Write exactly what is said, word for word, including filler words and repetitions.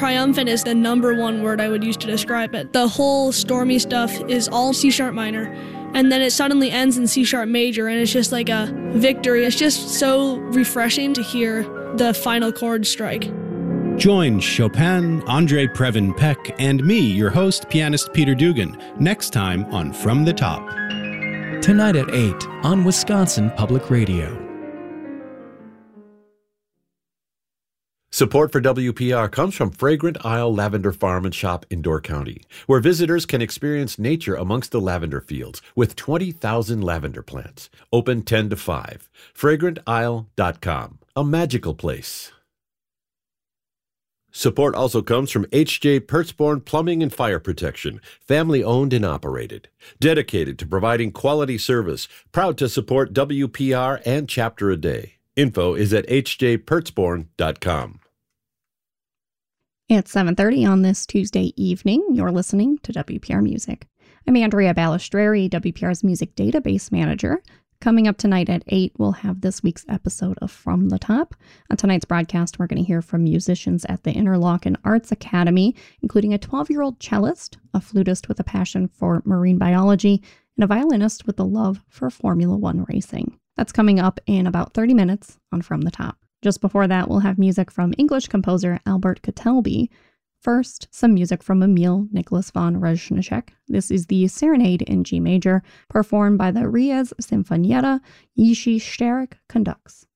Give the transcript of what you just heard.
Triumphant is the number one word I would use to describe it. The whole stormy stuff is all C sharp minor, and then it suddenly ends in C sharp major, and it's just like a victory. It's just so refreshing to hear the final chord strike. Join Chopin, Andre Previn Peck, and me, your host, pianist Peter Dugan, next time on From the Top. Tonight at eight on Wisconsin Public Radio. Support for W P R comes from Fragrant Isle Lavender Farm and Shop in Door County, where visitors can experience nature amongst the lavender fields with twenty thousand lavender plants. Open ten to five. fragrant isle dot com. A magical place. Support also comes from H J Pertzborn Plumbing and Fire Protection, family owned and operated. Dedicated to providing quality service, proud to support W P R and Chapter a Day. Info is at h j pertzborn dot com. It's seven thirty on this Tuesday evening. You're listening to W P R Music. I'm Andrea Balistreri, W P R's Music Database Manager. Coming up tonight at eight, we'll have this week's episode of From the Top. On tonight's broadcast, we're going to hear from musicians at the Interlochen Arts Academy, including a twelve-year-old cellist, a flutist with a passion for marine biology, and a violinist with a love for Formula One racing. That's coming up in about thirty minutes on From the Top. Just before that, we'll have music from English composer Albert Kotelby. First, some music from Emil Nicholas von Reznicek. This is the Serenade in G major, performed by the Riez Sinfonietta. Yishi Sterik conducts.